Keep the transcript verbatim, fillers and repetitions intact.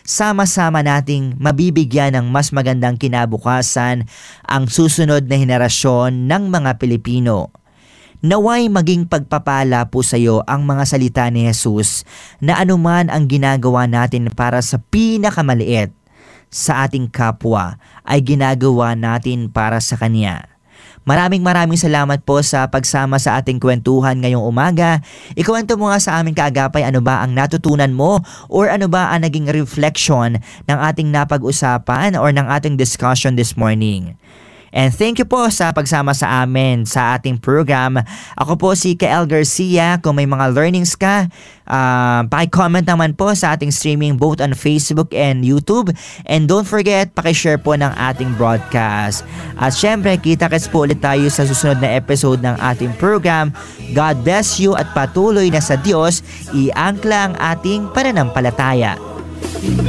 sama-sama nating mabibigyan ng mas magandang kinabukasan ang susunod na henerasyon ng mga Pilipino. Naway maging pagpapala po sa iyo ang mga salita ni Jesus na anuman ang ginagawa natin para sa pinakamaliit sa ating kapwa ay ginagawa natin para sa Kanya. Maraming maraming salamat po sa pagsama sa ating kwentuhan ngayong umaga. Ikuwento mo nga sa amin kaagapay ano ba ang natutunan mo or ano ba ang naging reflection ng ating napag-usapan or ng ating discussion this morning. And thank you po sa pagsama sa amin sa ating program. Ako po si Kael Garcia. Kung may mga learnings ka, uh, paki-comment naman po sa ating streaming both on Facebook and YouTube. And don't forget, paki-share po ng ating broadcast. At syempre, kita-kits po ulit tayo sa susunod na episode ng ating program. God bless you at patuloy na sa Diyos, iangkla ang ating pananampalataya.